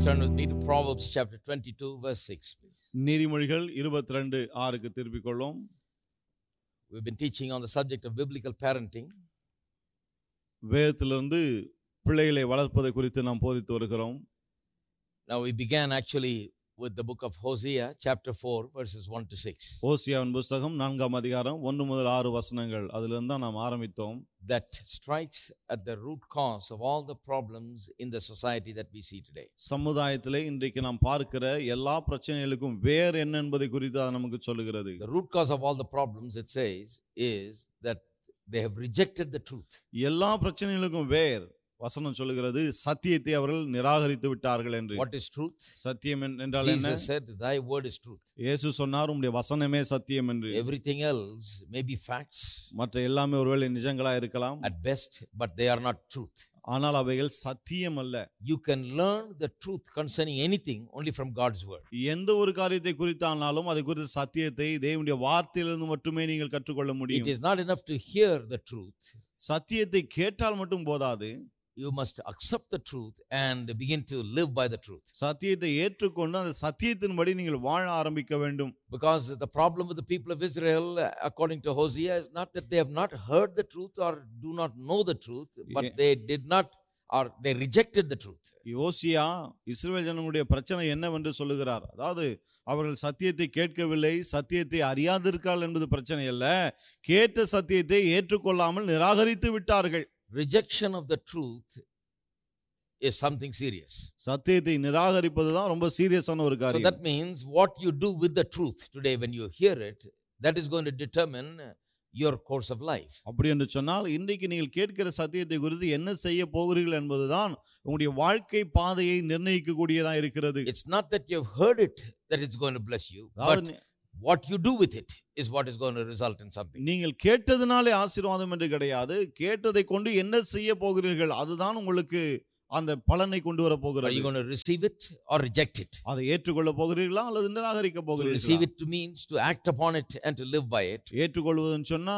turn with me to Proverbs chapter 22 verse 6, please. நீதிமொழிகள் 22:6க்கு திருப்பிக் கொள்வோம். We've been teaching on the subject of biblical parenting. வேதத்திலிருந்து பிள்ளைகளை வளர்ப்பதை குறித்து நாம் போதித்து வருகிறோம். Now we began actually with the book of Hosea chapter 4 verses 1 to 6. ஓசியாவின் புத்தகம் 4ஆம் அதிகாரம் 1 முதல் 6 வசனங்கள் அதிலிருந்து தான் நாம் ஆரம்பித்தோம். That strikes at the root cause of all the problems in the society that we see today. சமுதாயத்திலே இன்றைக்கு நாம் பார்க்கிற எல்லா பிரச்சனைகளுக்கும் வேர் என்ன என்பதை குறித்து அது நமக்கு சொல்லுகிறது. The root cause of all the problems, it says, is that they have rejected the truth. எல்லா பிரச்சனைகளுக்கும் வேர் வசனம் சொல்லுகிறது சத்தியத்தை அவர்கள் நிராகரித்து விட்டார்கள் என்று. What is truth? சத்தியம் என்றால் என்ன? Jesus said, thy word is truth. இயேசு சொன்னார் உம்முடைய வசனமே சத்தியம் என்று. Everything else may be facts மற்ற எல்லாமே ஒருவேளை நிஜங்களா இருக்கலாம் at best, but they are not truth. ஆனால் அவைகள் சத்தியம் அல்ல. You can learn the truth concerning anything only from God's word. எந்த ஒரு காரியத்தை குறித்தானாலும் அது குறித்த சத்தியத்தை தேவனுடைய வார்த்தையிலிருந்து மட்டுமே நீங்கள் கற்றுக்கொள்ள முடியும். It is not enough to hear the truth. சத்தியத்தை கேட்டால் மட்டும் போதாது. You must accept the truth and begin to live by the truth. சத்தியத்தை ஏற்றுக்கொண்டு அந்த சத்தியத்தின்படி நீங்கள் வாழ ஆரம்பிக்க வேண்டும். Because the problem with the people of Israel, according to Hosea, is not that they have not heard the truth or do not know the truth, but they did not, or they rejected the truth. யோசியா இஸ்ரவேல் ஜனங்களுடைய பிரச்சனை என்னவென்று சொல்லுகிறார். அதாவது அவர்கள் சத்தியத்தை கேட்கவில்லை, சத்தியத்தை அறியாதிருக்காள் என்பது பிரச்சனை அல்ல, கேட்ட சத்தியத்தை ஏற்றுக்கொள்ளாமல் நிராகரித்து விட்டார்கள். Rejection of the truth is something serious. சத்தியத்தை நிராகரிப்பது தான் ரொம்ப சீரியஸான ஒரு So காரியம். that means what you do with the truth today when you hear it, that is going to determine your course of life. அப்படி என்று சொன்னால் இன்றைக்கு நீங்கள் கேட்கிற சத்தியத்தை குறித்து என்ன செய்ய போகிறீர்கள் என்பதுதான் உங்களுடைய வாழ்க்கை பாதையை நிர்ணயிக்கக்கூடியதா இருக்கிறது. It's not that you have heard it that it's going to bless you, but what you do with it is what is going to result in something. நீங்கள் கேட்டதினாலே ஆசீர்வாதம் என்று கிடையாது, கேட்டதை கொண்டு என்ன செய்ய போகிறீர்கள் அதுதான் உங்களுக்கு அந்த பலனை கொண்டு வர Are you போகிறது. going to receive it or reject it? அதை ஏற்றுக்கொள்ள போகிறீர்களா அல்லது நிராகரிக்க To receive போகிறீர்களா? it means to act upon it and to live by it, ஏற்றுக்கொள்வதுன்னு சொன்னா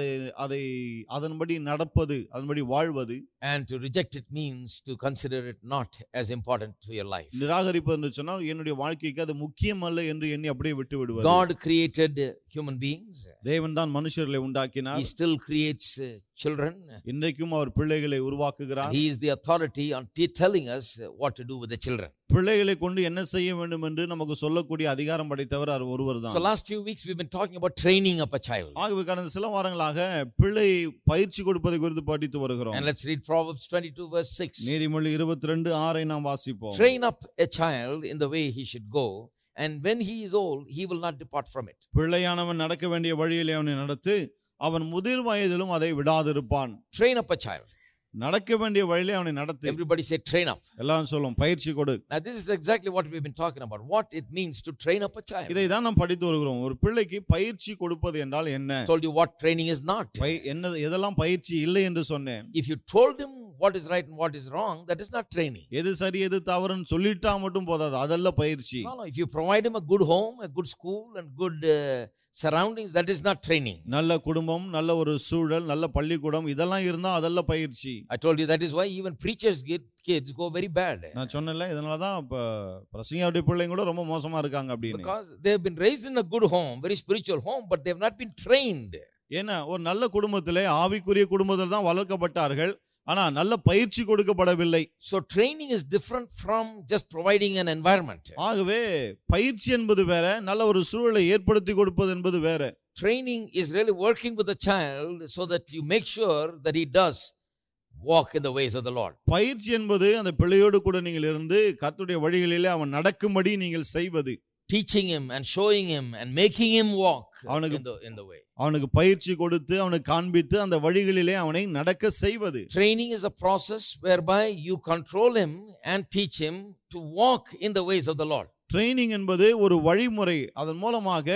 அதை அதன்படி நடப்பது, அதன்படி வாழ்வது. and to reject it means to consider it not as important to your life. நிராகரிப்பது என்று சொன்னால் என்னுடைய வாழ்க்கைக்கு அது முக்கியம் அல்ல என்று எண்ணி அப்படியே விட்டு விடுவது. God created human beings. தேவன் தான் மனுஷர்களை He உண்டாக்கினார். still creates children. இன்றைக்கும் அவர் பிள்ளைகளை உருவாக்குகிறார். He is the authority on telling us what to do with the children. பிள்ளைகளை கொண்டு என்ன செய்ய வேண்டும் என்று நமக்கு சொல்லக்கூடிய அதிகாரம் படைத்தவர் அவர் ஒருவர் தான். So last few weeks we've been talking about training up a child. ஆகவே கடந்த சில வாரங்களாக பிள்ளை பயிற்சி கொடுப்பதை குறித்து படித்து வருகிறோம். And let's read Proverbs 22 verse 6. நீதிமொழி 22:6 நாம் வாசிப்போம். Train up a child in the way he should go, and when he is old he will not depart from it. பிள்ளையானவன் நடக்க வேண்டிய வழியிலே அவனை நடத்து, அவன் முதிர் வயதிலும் அதை விடாதிருப்பான். Train up a child. நடக்க வேண்டிய வழியிலே அவனை நடத்து. Everybody say train up. எல்லாரும் சொல்லும் பயிற்சி கொடு. Now this is exactly what we've been talking about, what it means to train up a child. இதை தான் நாம் படித்து வருகிறோம். ஒரு பிள்ளைக்கு பயிற்சி கொடுப்பது என்றால் என்ன? I told you what training is not. என்ன எதெல்லாம் பயிற்சி இல்லை என்று சொன்னேன். If you told him what is right and what is wrong, that is not training. எது சரி எது தவறுன்னு சொல்லிட்டா மட்டும் போதாது, அதல்ல பயிற்சி. No, if you provide him a good home, a good school and good surroundings, that is not training. நல்ல குடும்பம், நல்ல ஒரு சூழல், நல்ல பள்ளிக்கூடம் இதெல்லாம் இருந்தா அதல்ல பயிற்சி. I told you that is why even preachers get kids go very bad. நான் சொன்னேன்ல இதனால தான் பிரசங்கியாவுடைய பிள்ளைங்க கூட ரொம்ப மோசமா இருக்காங்க அப்படின்னு. Because they have been raised in a good home, very spiritual home, but they have not been trained. ஏன்னா ஒரு நல்ல குடும்பத்திலே ஆவிக்குரிய குடும்பத்தில் தான் வளர்க்கப்பட்டார்கள், ஆனா நல்ல பயிற்சி கொடுக்கப்படவில்லை. So training is different from just providing an environment. ஆகவே பயிற்சி என்பது வேற, நல்ல ஒரு சூழலை ஏற்படுத்தி கொடுப்பது என்பது வேற. Training is really working with the child so that you make sure that he does walk in the ways of the Lord. பயிற்சி என்பது அந்த பிள்ளையோடு கூட நீங்கள் இருந்து கர்த்தருடைய வழிகளிலே அவன் நடக்கும்படி நீங்கள் செய்வது. Teaching him and showing him and making him walk in the way. அவனுக்கு பயிற்சி கொடுத்து அவனுக்கு காண்பித்து அந்த வழிகளிலே அவனை நடக்க செய்வது. Training is a process whereby you control him and teach him to walk in the ways of the Lord. Training என்பது ஒரு வழிமுறை, அதன் மூலமாக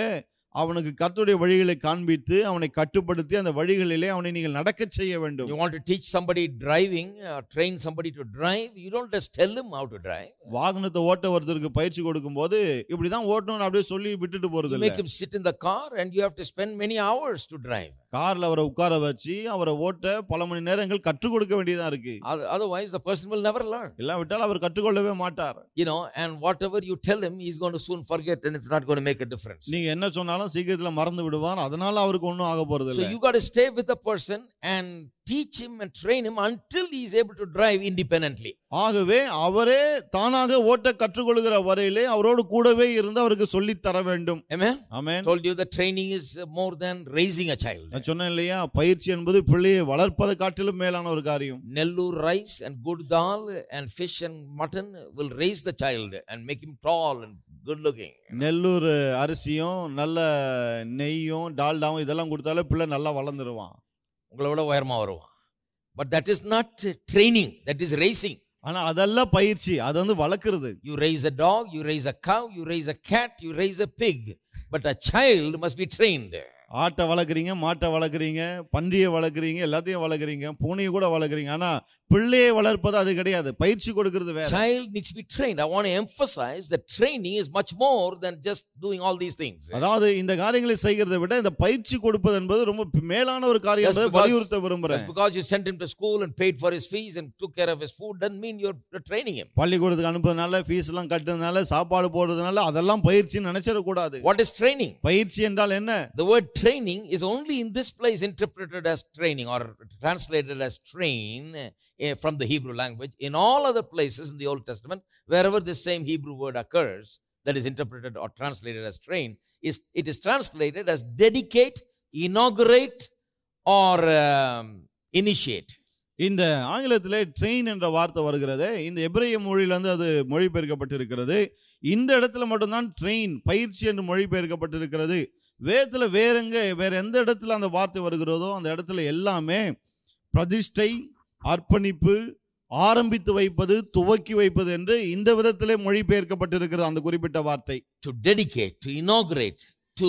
அவனுக்கு கர்த்தருடைய வழிகளை காண்பித்து அவனை கட்டுப்படுத்தி அந்த வழிகளிலே அவனை நீங்கள் நடக்கச் செய்ய வேண்டும். You want to teach somebody driving or train somebody to drive, you don't just tell him how to drive. வாகனத்தை ஓட்ட ஒருத்தருக்கு பயிற்சி கொடுக்கும்போது இப்படிதான் ஓட்டணும்னு அப்படியே சொல்லி விட்டுட்டு போறது You இல்ல. make him sit in the car and you have to spend many hours to drive. கார்ல அவரை உட்கார வச்சு அவரை ஓட்ட பல மணி நேரங்கள் கற்றுக் கொடுக்க வேண்டியதா இருக்கு. Otherwise the person will never learn. இல்லாவிட்டால் அவர் கற்றுக்கொள்ளவே மாட்டார். And whatever you tell him, he's going to soon forget and it's not going to make a difference. நீங்க என்ன சொன்னாலும் சீக்கிரத்துல மறந்து விடுவார். அதனால அவருக்கு ஒண்ணும் ஆக போறது இல்ல. So you got to stay with the person and teach him and train him until he is able to drive independently. ஆகவே அவரே தானாக ஓட்ட கற்றுக்கொள்கிற வரையிலே அவரோடு கூடவே இருந்து அவருக்கு சொல்லி தர வேண்டும். Amen. Amen. Told you the training is more than raising a child. நான் சொன்னேன் இல்லையா, பயிற்சி என்பது பிள்ளையை வளர்ப்பதை காட்டிலும் மேலான ஒரு காரியம். Nellur rice and good dal and fish and mutton will raise the child and make him tall and good looking. Nellore அரிசியும் நல்ல நெய்யும் டால்டாவும் இதெல்லாம் கொடுத்தாலே பிள்ளை நல்லா வளர்ந்துருவான், உங்களை விட உயரமா வருவான். But that is not training, that is raising. ஆனா அதெல்லாம் பயிற்சி, அது வந்து வளர்க்கிறது. You raise a dog, you raise a cow, you raise a cat, you raise a pig, but a child must be trained. ஆட்டை வளர்க்குறீங்க, மாட்டை வளர்க்குறீங்க, பன்றியை வளர்க்குறீங்க, எல்லாத்தையும் வளர்க்குறீங்க, பூனையை கூட வளர்க்குறீங்க. ஆனா பிள்ளையை வளர்ப்பது அது கிடையாது, பயிற்சி கொடுக்கிறது வேற. Child needs to be trained. I want to emphasize that training is much more than just doing all these things. அதாவது இந்த காரியங்களை செய்கிறதை விட இந்த பயிற்சி கொடுப்பது என்பது ரொம்ப மேலான ஒரு காரியம் என்பதை வலியுறுத்த விரும்புறேன். Just because you sent him to school and paid for his fees and took care of his food doesn't mean you're training him. பள்ளிக்கூடத்துக்கு அனுப்புறதுனால, ஃபீஸ் எல்லாம் கட்டுறதுனால, சாப்பாடு போடுறதுனால அதெல்லாம் பயிற்சின்னு நினைச்சிட கூடாது. What is training? பயிற்சி என்றால் என்ன? The word training is only in this place interpreted as training or translated as train from the Hebrew language. In all other places in the Old Testament, wherever this same Hebrew word occurs that is interpreted or translated as train, it is translated as dedicate, inaugurate or initiate. இந்த ஆங்கிலத்திலே train என்ற வார்த்தை வருகிறது. இந்த எபிரேய மொழியிலிருந்து அது மொழிபெயர்க்கப்பட்டிருக்கிறது. இந்த இடத்துல மட்டும்தான் ட்ரெயின், பயிற்சி என்று மொழிபெயர்க்கப்பட்டிருக்கிறது. வேதத்துல வேற எந்த இடத்துல அந்த வார்த்தை வருகிறதோ அந்த இடத்துல எல்லாமே பிரதிஷ்டை, அர்ப்பணிப்பு, ஆரம்பித்து வைப்பது, துவக்கி வைப்பது என்று இந்த விதத்திலே மொழிபெயர்க்கப்பட்டிருக்கிறது அந்த குறிப்பிட்ட வார்த்தை. To dedicate, to inaugurate, to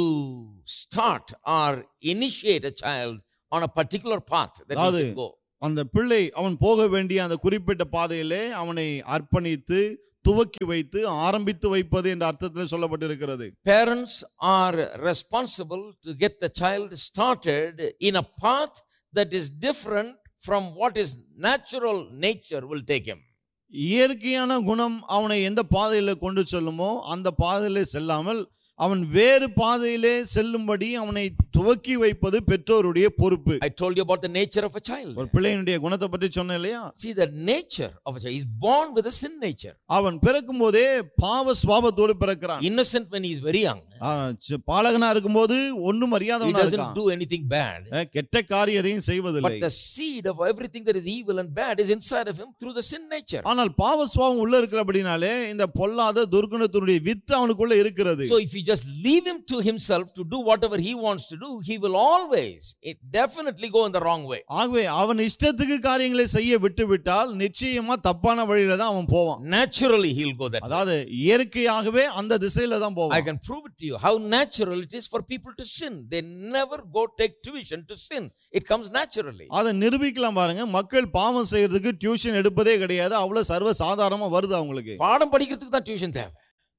start or initiate a child on a particular path that he should go. அந்த பிள்ளை அவன் போக வேண்டிய அந்த குறிப்பிட்ட பாதையிலே அவனை அர்ப்பணித்து துவக்கி வைத்து ஆரம்பித்து வைப்பது என்ற அர்த்தத்தில் சொல்லப்பட்டிருக்கிறது. Parents are responsible to get the child started in a path that is different from what his natural nature will take him. இயற்கையான குணம் அவனை எந்த பாதையில கொண்டு செல்லுமோ அந்த பாதையிலே செல்லாமல் அவன் வேறு பாதையிலே செல்லும்படி அவனை துவக்கி வைப்பது பெற்றோருடைய பொறுப்பு. I told you about the nature of a child. ஒரு பிள்ளையினுடைய குணத்தை பற்றி சொன்னேன் இல்லையா? See, the nature of a child is born with a sin nature. அவன் பிறக்கும் போதே பாவ சுபாவத்தோடு பிறக்கிறான். Innocent when he is very young. பாலகனா இருக்கும்போது ஒண்ணும் அறியாதவனா இருக்கான். He doesn't do anything bad. கெட்ட காரியம் எதையும் செய்வதில்லை. But the seed of everything that is evil and bad is inside of him through the sin nature. ஆனால் பாவ சுபாவம் உள்ள இருக்கிறபடினாலே இந்த பொல்லாத துர்க்குணத்தினுடைய வித்து அவனுக்குள்ள இருக்கிறது. So if you just leave him to himself to do whatever he wants to do, he will always definitely go in the wrong way. ஆகவே அவன் இஷ்டத்துக்கு காரியங்களை செய்ய விட்டுவிட்டால் நிச்சயமா தப்பான வழியில தான் அவன் போவான். Naturally he will go that way. அதாவது இயற்கையாகவே அந்த திசையில தான் போவான். I can prove it to you how natural it is for people to sin. They never go take tuition to sin. It comes naturally. அதை நிரூபிக்கலாம் பாருங்க. மக்கள் பாவம் செய்யறதுக்கு டியூஷன் எடுப்பதே கிடையாது. அவ்வளவு சர்வ சாதாரணமா வருது அவங்களுக்கு. பாடம் படிக்கிறதுக்கு தான் டியூஷன் தேவை.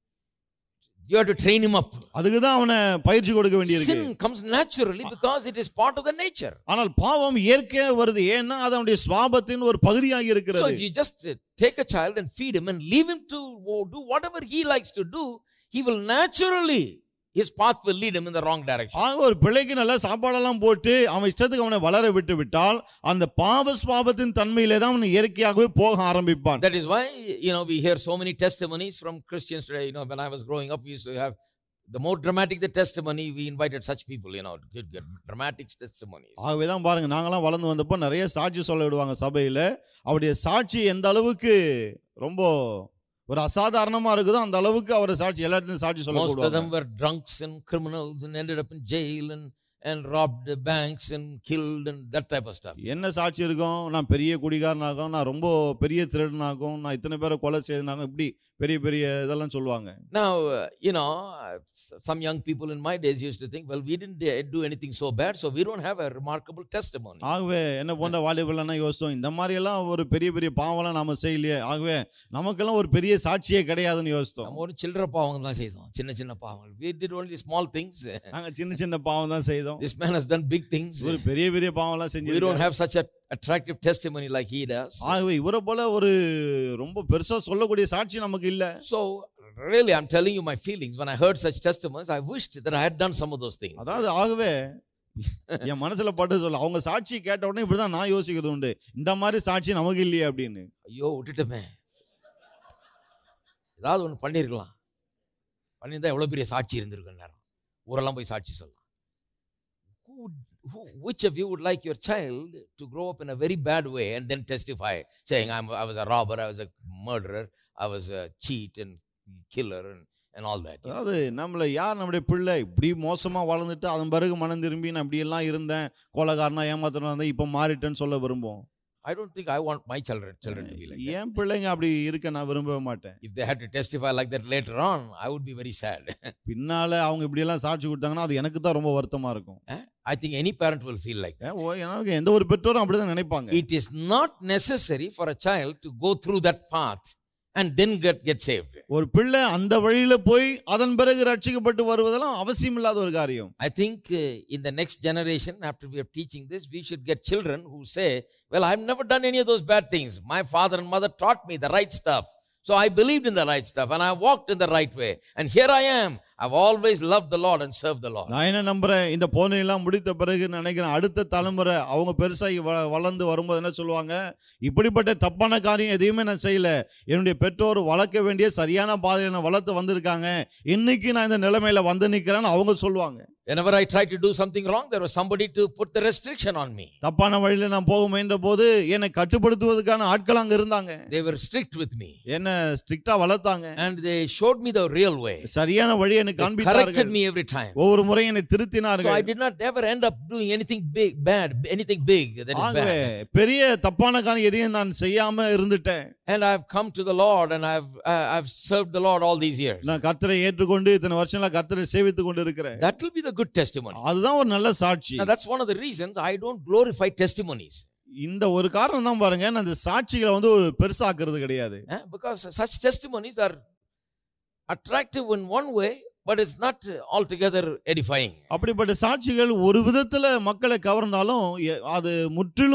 You have to train him up. அதுக்கு தான் அவனை பயிற்சி கொடுக்க வேண்டியிருக்கு. Sin comes naturally because it is part of the nature. ஆனால் பாவம் இயற்கையா வருது. ஏன்னா அது அவனுடைய சுபாவத்தின் ஒரு பகுதியாக இருக்கிறது. So if you just take a child and feed him and leave him to do whatever he likes to do, he will naturally, his path will lead him in the wrong direction. ஆக ஒரு பிள்ளைக்கு நல்ல சாப்பாடெல்லாம் போட்டு அவன் இஷ்டத்துக்கு அவனை வளர விட்டு விட்டால் அந்த பாவ சுபாவத்தின் தன்மையிலே தான் அவன் இயற்கையாகவே போக ஆரம்பிப்பான். That is why we hear so many testimonies from Christians today. When I was growing up, we used to have, the more dramatic the testimony, we invited such people, good dramatic testimonies. ஆகவே தான் பாருங்க, நாங்கெல்லாம் வளர்ந்து வந்தப்போ நிறைய சாட்சி சொல்ல விடுவாங்க சபையில. அவருடைய சாட்சி எந்த அளவுக்கு ரொம்ப ஒரு அசாதாரணமா இருக்குதோ அந்த அளவுக்கு அவர் சாட்சி எல்லா இடத்துலயும் சாட்சி சொல்ல Most of them were drunks and criminals and ended up in jail and robbed banks and killed and that type of stuff. என்ன சாட்சி இருக்கும்? நான் பெரிய குடிகாரனாகும், நான் ரொம்ப பெரிய திருடனாகும், நான் இத்தனை பேரை கொலை செய்தனாகும், இப்படி பெரிய பெரிய இதெல்லாம் சொல்லுவாங்க. Now, some young people in my days used to think, well, we didn't do anything so bad, so we don't have a remarkable testimony. ஆகவே என்ன போன்ற வாலிபர்கள்னா யோசித்தோம், இந்த மாதிரி எல்லாம் ஒரு பெரிய பெரிய பாவம்லாம் நாம செய்யலையே, ஆகவே நமக்கெல்லாம் ஒரு பெரிய சாட்சியே கிடையாதுன்னு யோசித்தோம். நம்ம ஒரு சில்லற பாவங்கள் தான் செய்தோம், சின்ன சின்ன பாவங்கள். We did only small things. நாங்க சின்ன சின்ன பாவம் தான் செய்தோம். This man has done big things. ஒரு பெரிய பெரிய பாவம்லாம் We செஞ்சு don't have such a attractive testimony like he does. ஆகவே இவரை போல ஒரு ரொம்ப பெருசா சொல்லக்கூடிய சாட்சி நமக்கு இல்ல. So really I'm telling you my feelings when I heard such testimonies. I wished that I had done some of those things. அதாவது ஆகவே என் மனசுல பட்டு சொல்ல, அவங்க சாட்சி கேட்ட உடனே இப்படிதான் நான் யோசிக்கிறது உண்டு, இந்த மாதிரி சாட்சி நமக்கு இல்லையே அப்படின்னு. ஐயோ விட்டுட்டோமே, ஏதாவது ஒன்று பண்ணியிருக்கலாம், பண்ணியிருந்தா எவ்வளோ பெரிய சாட்சி இருந்திருக்கு நேரம், ஊரெல்லாம் போய் சாட்சி சொல்லலாம். Which of you would like your child to grow up in a very bad way and then testify saying I was a robber, I was a murderer, I was a cheat and killer and all that. அதாவது நம்மள யார் நம்முடைய பிள்ளை இப்படி மோசமா வளர்ந்துட்டு அதன் பிறகு மனம் திரும்பி நான் இப்படி எல்லாம் இருந்தேன், கொலைகாரனா ஏமாத்துறதா இருந்தா இப்ப மாறிட்டேன்னு சொல்ல விரும்புவோம். I don't think I want my children to be like that. என் பிள்ளைங்க அப்படி இருக்க நான் விரும்பவே மாட்டேன். If they had to testify like that later on, I would be very sad. பின்னால அவங்க இப்படி எல்லாம் சாட்சி கொடுத்தாங்கன்னா அது எனக்கு தான் ரொம்ப வருத்தமா இருக்கும். I think any parent will feel like that. எனக்கு எந்த ஒரு பெற்றோரும் அப்படிதான் நினைப்பாங்க. It is not necessary for a child to go through that path and then get saved. ஒரு பிள்ளை அந்த வழியில போய் அதன் பிறகு ரட்சிக்கப்பட்டு வருவதெல்லாம் அவசியம் இல்லாத ஒரு காரியம். I think in the next generation, after we are teaching this, we should get children who say, well, I've never done any of those bad things. My father and mother taught me the right stuff. So I believed in the right stuff and I walked in the right way. And here I am. I've always loved the Lord and served the Lord. நான் என்ன நம்புறேன், இந்த போனையெல்லாம் முடித்த பிறகு நினைக்கிறேன் அடுத்த தலைமுறை அவங்க பெருசாகி வளர்ந்து வரும்போது என்ன சொல்லுவாங்க, இப்படிப்பட்ட தப்பான காரியம் எதையுமே நான் செய்யல, என்னுடைய பெற்றோர் வளர்க்க வேண்டிய சரியான பாதையில நான் வளர்த்து வந்திருக்காங்க, இன்னைக்கு நான் இந்த நிலைமையில வந்து நிற்கிறேன்னு அவங்க சொல்லுவாங்க. Whenever I tried to do something wrong, there was somebody to put the restriction on me. தப்பான வழியில நான் போக முயன்ற போது என்னை கட்டுப்படுத்துவதற்கான ஆட்கள் அங்க இருந்தாங்க. They were strict with me. என்ன ஸ்ட்ரிக்ட்டா வளர்த்தாங்க. And they showed me the real way. சரியான வழியை எனக்கு காண்பித்தார்கள். Corrected me every time. ஒவ்வொரு முறையும் என்னை திருத்தினார்கள். So I did not ever end up doing anything anything big that is bad. பெரிய தப்பான காரியம் எதையும் நான் செய்யாம இருந்துட்டேன். And I've come to the Lord and I've served the Lord all these years. நான் கர்த்தரை ஏற்றுக்கொண்டு இத்தனை வருஷங்களா கர்த்தரை சேவித்துக் கொண்டு இருக்கிறேன். That will be the good testimony. அதுதான் ஒரு நல்ல சாட்சி. Now that's one of the reasons I don't glorify testimonies. இந்த ஒரு காரணம் தான் பாருங்க, நான் அந்த சாட்சிகளை வந்து ஒரு பெருசாக்குறது கிடையாது. Because such testimonies are attractive in one way, but it's not altogether edifying. அப்படிப்பட்ட சாட்சிகள் ஒரு விதத்துல மக்களை கவர்ந்தாலும் அது முற்றிலும்